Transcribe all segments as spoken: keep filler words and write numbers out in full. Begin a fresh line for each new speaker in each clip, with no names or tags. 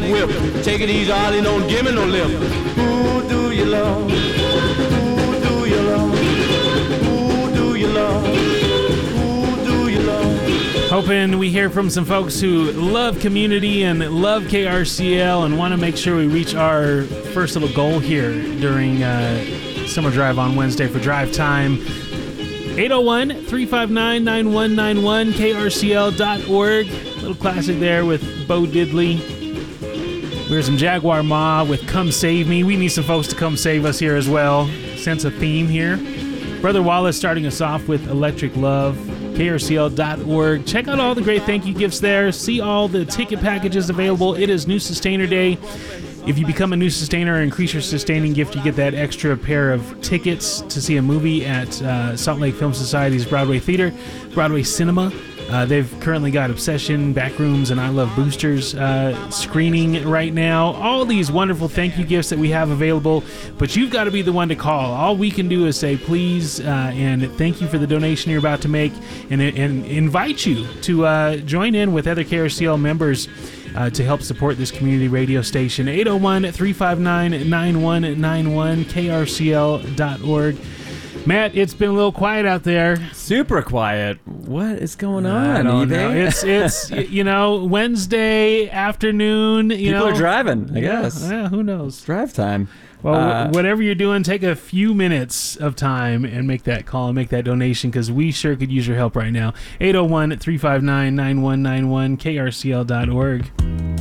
whip. Take it easy, Ollie, don't give me no lip. Who do you love? Who do you love? Who do you love? Who do you love?
Hoping we hear from some folks who love community and love K R C L and want to make sure we reach our first little goal here during uh, Summer Drive on Wednesday for Drive Time. eight oh one, three five nine, nine one nine one, K R C L dot org. Little classic there with Bo Diddley. Here's some Jaguar Ma with Come Save Me. We need some folks to come save us here as well. Sense a theme here. Brother Wallace starting us off with Electric Love. K R C L dot org. Check out all the great thank you gifts there. See all the ticket packages available. It is New Sustainer Day. If you become a new sustainer or increase your sustaining gift, you get that extra pair of tickets to see a movie at uh, Salt Lake Film Society's Broadway Theater, Broadway Cinema. Uh, they've currently got Obsession, Backrooms, and I Love Boosters uh, screening right now. All these wonderful thank you gifts that we have available, but you've got to be the one to call. All we can do is say please uh, and thank you for the donation you're about to make, and, and invite you to uh, join in with other K R C L members Uh, to help support this community radio station. eight oh one, three five nine, nine one nine one, K R C L dot org. Matt, it's been a little quiet out there.
Super quiet. What is going on?
I don't know. It's, it's you know, Wednesday afternoon. You
People
know,
are driving, I
yeah,
guess.
Yeah, who knows?
Drive time.
Well,
uh,
whatever you're doing, take a few minutes of time and make that call and make that donation, because we sure could use your help right now. eight oh one, three five nine, nine one nine one, K R C L dot org.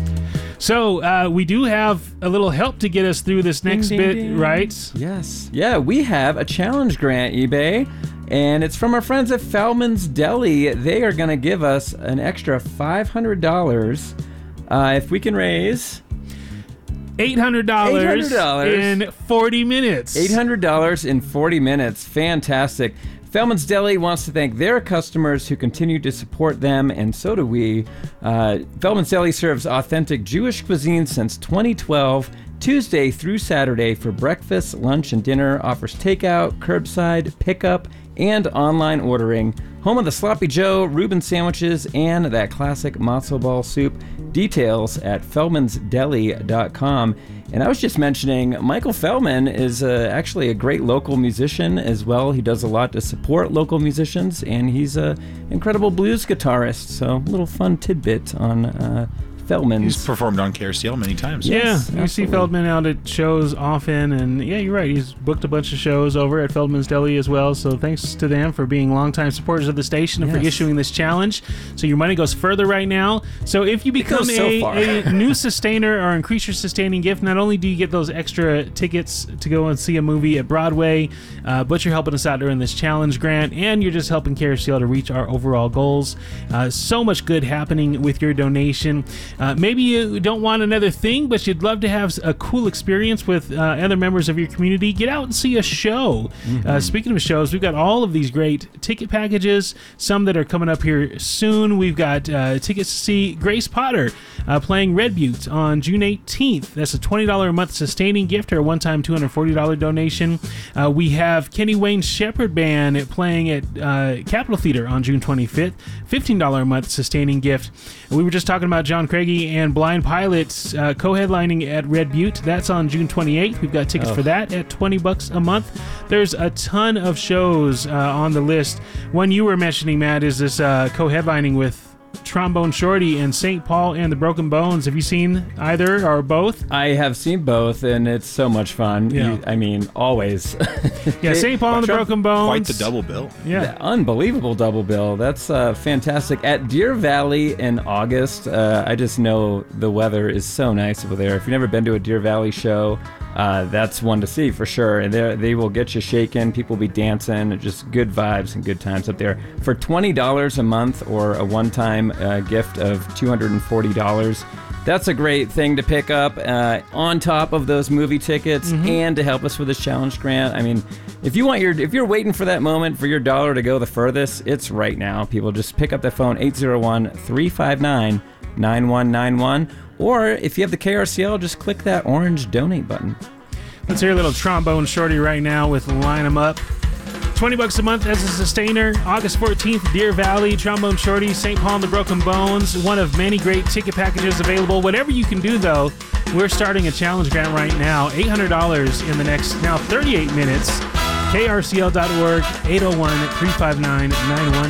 So, uh, we do have a little help to get us through this next
ding, ding,
bit,
ding.
right?
Yes. Yeah, we have a challenge grant, eBay, and it's from our friends at Feldman's Deli. They are going to give us an extra five hundred dollars uh, if we can raise
eight hundred dollars,
eight hundred dollars
in forty minutes.
eight hundred dollars in forty minutes. Fantastic. Feldman's Deli wants to thank their customers who continue to support them, and so do we. Uh, Feldman's Deli serves authentic Jewish cuisine since twenty twelve, Tuesday through Saturday for breakfast, lunch, and dinner. Offers takeout, curbside, pickup, and online ordering. Home of the Sloppy Joe, Reuben sandwiches, and that classic matzo ball soup. Details at feldmans deli dot com. And I was just mentioning, Michael Feldman is uh, actually a great local musician as well. He does a lot to support local musicians, and he's an incredible blues guitarist. So a little fun tidbit on uh, Feldman's.
He's performed on K R C L many times.
Yeah,
Yes,
you see
absolutely.
Feldman out at shows often, and yeah, you're right. He's booked a bunch of shows over at Feldman's Deli as well. So thanks to them for being longtime supporters of the station and for
Yes.
issuing this challenge. So your money goes further right now. So if you become
goes so
a,
far.
a new sustainer or increase your sustaining gift, not only do you get those extra tickets to go and see a movie at Broadway, uh, but you're helping us out during this challenge grant, and you're just helping K R C L to reach our overall goals. Uh, so much good happening with your donation. Uh, maybe you don't want another thing, but you'd love to have a cool experience with uh, other members of your community. Get out and see a show. Mm-hmm. Uh, speaking of shows, we've got all of these great ticket packages, some that are coming up here soon. We've got uh, tickets to see Grace Potter uh, playing Red Butte on June eighteenth. That's a twenty dollars a month sustaining gift or a one-time two hundred forty dollars donation. Uh, we have Kenny Wayne Shepherd Band playing at uh, Capitol Theater on June twenty-fifth. fifteen dollars a month sustaining gift. We were just talking about John Craigie and Blind Pilots uh, co-headlining at Red Butte. That's on June twenty-eighth. We've got tickets
Oh.
for that at twenty bucks a month. There's a ton of shows uh, on the list. One you were mentioning, Matt, is this uh, co-headlining with Trombone Shorty and Saint Paul and the Broken Bones. Have you seen either or both?
I have seen both, and it's so much fun.
Yeah.
You- I mean, always.
Yeah, Saint Paul and the Broken Bones.
Quite the double bill.
Yeah.
The unbelievable double bill. That's uh, fantastic. At Deer Valley in August, uh, I just know the weather is so nice over there. If you've never been to a Deer Valley show, uh, that's one to see for sure. And they they will get you shaking. People will be dancing. Just good vibes and good times up there. For twenty dollars a month or a one-time uh, gift of two hundred forty dollars, that's a great thing to pick up uh, on top of those movie tickets,
Mm-hmm.
and to help us with this challenge grant. I mean, if you want your, if you're waiting for that moment for your dollar to go the furthest, it's right now. People, just pick up the phone, eight oh one, three five nine, nine one nine one, or if you have the K R C L, just click that orange donate button.
Let's hear a little Trombone Shorty right now with Line 'em Up. twenty bucks a month as a sustainer. August fourteenth, Deer Valley, Trombone Shorty, Saint Paul and the Broken Bones. One of many great ticket packages available. Whatever you can do, though, we're starting a challenge grant right now. eight hundred dollars in the next, now thirty-eight minutes. K R C L dot org, eight oh one, three five nine, nine one